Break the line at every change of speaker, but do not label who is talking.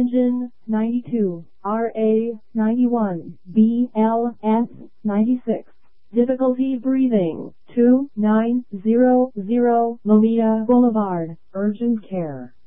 Engine 92, RA 91, BLS 96. Difficulty breathing 2900 Lomita Boulevard. Urgent care.